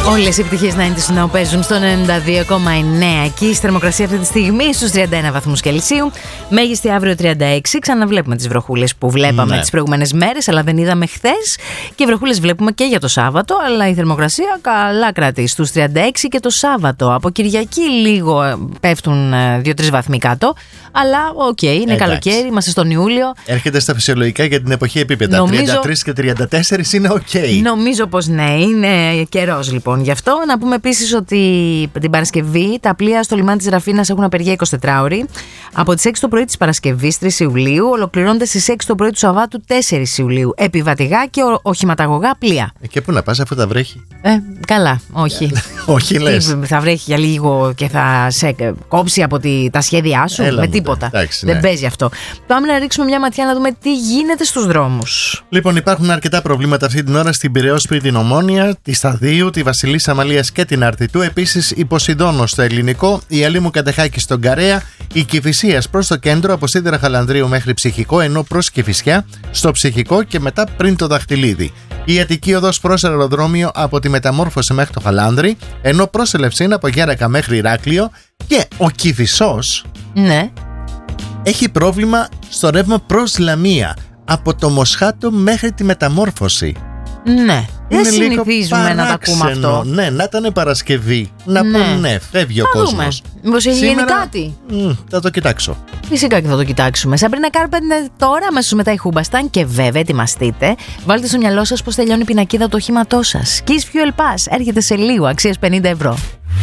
Όλες οι επιτυχίες 90's να παίζουν στο 92,9. Εκεί στη θερμοκρασία αυτή τη στιγμή στους 31 βαθμούς Κελσίου. Μέγιστη αύριο 36. Ξαναβλέπουμε τις βροχούλες που βλέπαμε τις προηγούμενες μέρες, αλλά δεν είδαμε χθες. Και βροχούλες βλέπουμε και για το Σάββατο, αλλά η θερμοκρασία καλά κρατεί στους 36 και το Σάββατο. Από Κυριακή λίγο πέφτουν 2-3 βαθμοί κάτω. Αλλά είναι καλοκαίρι, είμαστε στον Ιούλιο. Έρχεται στα φυσιολογικά για την εποχή επίπεδα. Νομίζω... 33 και 34 είναι Νομίζω πως ναι, είναι καιρός λοιπόν. Γι' αυτό να πούμε επίσης ότι την Παρασκευή τα πλοία στο λιμάνι της Ραφίνας έχουν απεργία 24 ώρη. Από τις 6 το πρωί της Παρασκευής 3 Ιουλίου ολοκληρώνονται στις 6 το πρωί του Σαββάτου 4 Ιουλίου. Επιβατηγά και οχηματαγωγά πλοία. Και πού να πας αφού θα βρέχει. Καλά, όχι. Όχι λες. Θα βρέχει για λίγο και θα σε κόψει από τα σχέδιά σου. Με τίποτα. Εντάξει, δεν παίζει αυτό. Πάμε να ρίξουμε μια ματιά να δούμε τι γίνεται στους δρόμους. Λοιπόν, υπάρχουν αρκετά προβλήματα αυτή την ώρα στην Πειραιώς πριν την Ομόνια, τη Σταδίου, τη Βασιλής Αμαλίας και την Αρτιτού. Επίσης η Ποσειδώνος στο Ελληνικό, η Αλήμου Κατεχάκη στον Καρέα, η Κηφισίας προς το κέντρο από Σίδερα Χαλανδρίου μέχρι Ψυχικό, ενώ προς Κηφισιά στο Ψυχικό και μετά πριν το Δαχτυλίδι. Η Αττική Οδός προς αεροδρόμιο από τη Μεταμόρφωση μέχρι το Χαλάνδρι, ενώ προς Ελευσίνα από Γέρακα μέχρι Ηράκλειο. Και ο Κηφισός έχει πρόβλημα στο ρεύμα προς Λαμία από το Μοσχάτο μέχρι τη Μεταμόρφωση. Ναι, δεν συνηθίζουμε να τα ακούμε αυτό. Ναι, να ήταν Παρασκευή. Να πούνε, φεύγει ο κόσμος. Μήπως έχει γίνει κάτι. Θα το κοιτάξω. Φυσικά και θα το κοιτάξουμε. Σαμπρίνα Κάρπεντερ τώρα, αμέσως μετά η Χούμπασταν. Και βέβαια, ετοιμαστείτε. Βάλτε στο μυαλό σας πως τελειώνει η πινακίδα του οχήματός σας. Kiss Fuel Pass έρχεται σε λίγο, αξίας 50 ευρώ.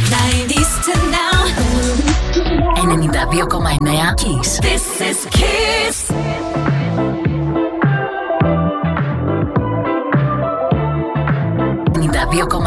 92,9 Kiss. This is Kiss. 92,9